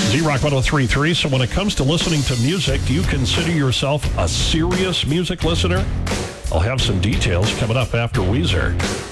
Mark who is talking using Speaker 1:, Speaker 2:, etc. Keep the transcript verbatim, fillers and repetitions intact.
Speaker 1: Z-Rock one oh three point three. So when it comes to listening to music, do you consider yourself a serious music listener? I'll have some details coming up after Weezer.